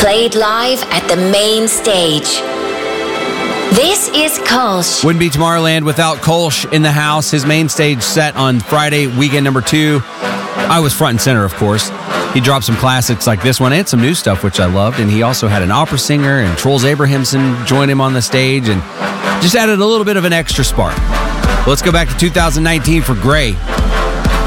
Played live at the main stage. This is Kolsch. Wouldn't be Tomorrowland without Kolsch in the house. His main stage set on Friday, weekend number 2. I was front and center, of course. He dropped some classics like this one and some new stuff, which I loved. And he also had an opera singer and Troels Abrahamson join him on the stage and just added a little bit of an extra spark. Let's go back to 2019 for Gray.